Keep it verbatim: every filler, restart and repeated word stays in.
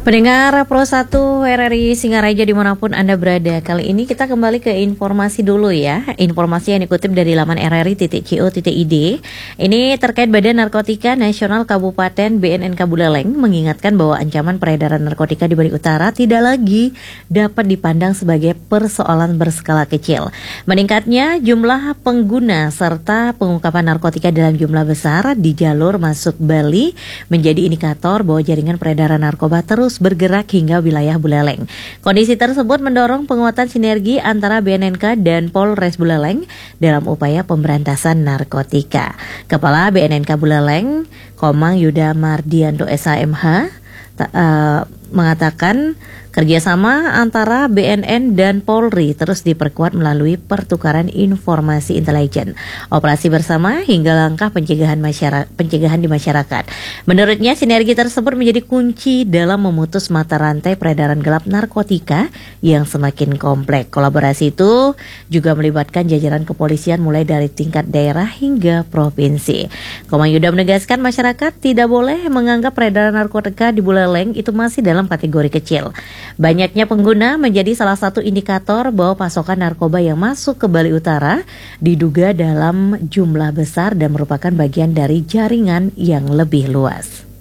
Pendengar Pro satu R R I Singaraja dimanapun Anda berada, kali ini kita kembali ke informasi dulu ya. Informasi yang dikutip dari laman r r i titik co titik i d. Ini terkait Badan Narkotika Nasional Kabupaten B N N K Buleleng mengingatkan bahwa ancaman peredaran narkotika di Bali Utara tidak lagi dapat dipandang sebagai persoalan berskala kecil. Meningkatnya jumlah pengguna serta pengungkapan narkotika dalam jumlah besar di jalur masuk Bali menjadi indikator bahwa jaringan peredaran narkoba terus bergerak hingga wilayah Buleleng. Kondisi tersebut mendorong penguatan sinergi antara B N N K dan Polres Buleleng dalam upaya pemberantasan narkotika. Kepala B N N K Buleleng, Komang Yuda Mardianto S H M H, ta, uh, mengatakan kerjasama antara B N N dan Polri terus diperkuat melalui pertukaran informasi intelijen, operasi bersama hingga langkah pencegahan masyarakat, pencegahan di masyarakat. Menurutnya sinergi tersebut menjadi kunci dalam memutus mata rantai peredaran gelap narkotika yang semakin kompleks. Kolaborasi itu juga melibatkan jajaran kepolisian mulai dari tingkat daerah hingga provinsi. Komang Yuda menegaskan masyarakat tidak boleh menganggap peredaran narkotika di Buleleng itu masih dalam kategori kecil. Banyaknya pengguna menjadi salah satu indikator bahwa pasokan narkoba yang masuk ke Bali Utara diduga dalam jumlah besar dan merupakan bagian dari jaringan yang lebih luas.